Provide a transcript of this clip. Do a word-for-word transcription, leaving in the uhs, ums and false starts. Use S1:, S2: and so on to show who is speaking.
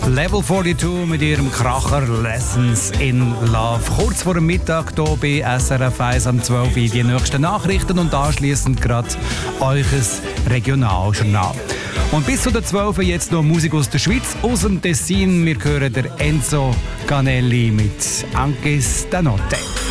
S1: Level zweiundvierzig mit ihrem Kracher Lessons in Love. Kurz vor dem Mittag hier bei S R F eins am zwölf Uhr die nächsten Nachrichten und anschliessend gerade euch ein Regionaljournal. Und bis zu der zwölf Uhr jetzt noch Musik aus der Schweiz, aus dem Tessin. Wir hören der Enzo Canelli mit Anche stanotte.